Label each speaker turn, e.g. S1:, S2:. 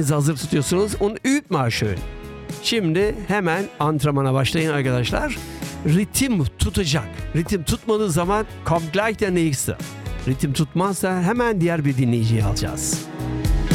S1: hazır tutuyorsunuz und übt mal schön. Şimdi hemen antrenmana başlayın arkadaşlar. Ritim tutacak. Ritim tutmadığı zaman kommt gleich der nächste. Ritim tutmazsa hemen diğer bir dinleyiciyi alacağız.